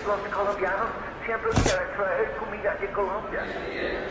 los colombianos siempre quieren traer comida de Colombia.